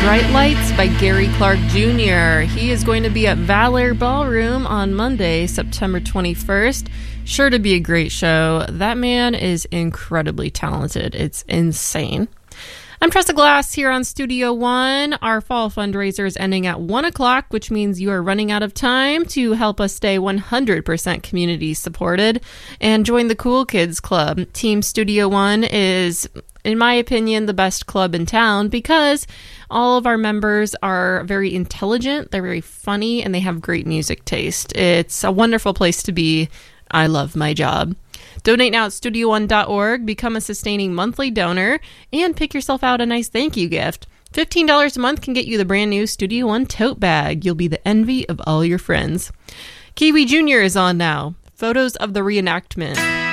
Bright Lights by Gary Clark Jr. He is going to be at Valor Ballroom on Monday, September 21st. Sure to be a great show. That man is incredibly talented. It's insane. I'm Tressa Glass here on Studio One. Our fall fundraiser is ending at 1 o'clock, which means you are running out of time to help us stay 100% community supported and join the Cool Kids Club. Team Studio One is, in my opinion, the best club in town because all of our members are very intelligent, they're very funny, and they have great music taste. It's a wonderful place to be. I love my job. Donate now at StudioOne.org, become a sustaining monthly donor, and pick yourself out a nice thank you gift. $15 a month can get you the brand new Studio One tote bag. You'll be the envy of all your friends. Kiwi Jr. is on now. Photos of the reenactment.